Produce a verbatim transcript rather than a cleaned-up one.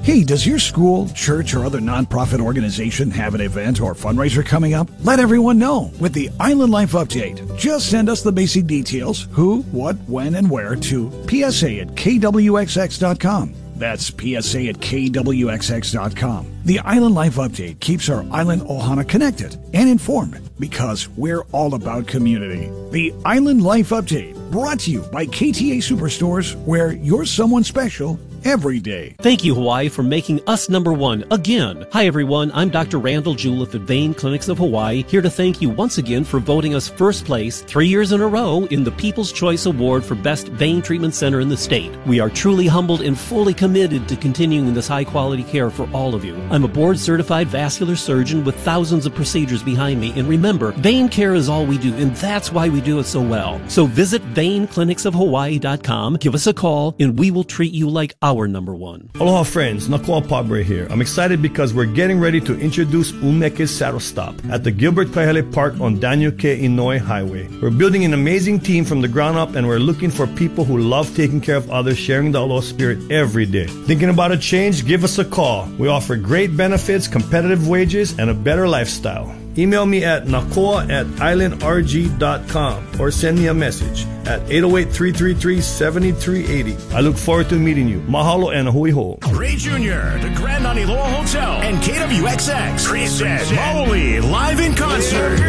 Hey, does your school, church, or other nonprofit organization have an event or fundraiser coming up? Let everyone know with the Island Life Update. Just send us the basic details, who, what, when, and where to P S A at K W X X dot com. That's P S A at K W X X dot com. The Island Life Update keeps our island ohana connected and informed because we're all about community. The Island Life Update, brought to you by K T A Superstores, where you're someone special every day. Thank you, Hawaii, for making us number one again. Hi, everyone. I'm Doctor Randall Julith at Vein Clinics of Hawaii, here to thank you once again for voting us first place three years in a row in the People's Choice Award for Best Vein Treatment Center in the state. We are truly humbled and fully committed to continuing this high-quality care for all of you. I'm a board-certified vascular surgeon with thousands of procedures behind me, and remember, vein care is all we do, and that's why we do it so well. So visit vein clinics of hawaii dot com, give us a call, and we will treat you like our number one. Aloha friends, Nakoa Pabre here. I'm excited because we're getting ready to introduce Umeke's Saddle Stop at the Gilbert Kaihale Park on Daniel K. Inouye Highway. We're building an amazing team from the ground up, and we're looking for people who love taking care of others, sharing the aloha spirit every day. Thinking about a change? Give us a call. We offer great benefits, competitive wages, and a better lifestyle. Email me at nakoa at island r g dot com or send me a message at eight oh eight, three three three, seven three eight oh. I look forward to meeting you. Mahalo and hui ho. Ray Junior, the Grand Aniloa Hotel, and K W X X present Maoli live in concert.